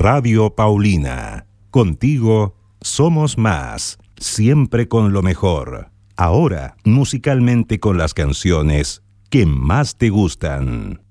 Radio Paulina. Contigo somos más, siempre con lo mejor. Ahora, musicalmente con las canciones que más te gustan.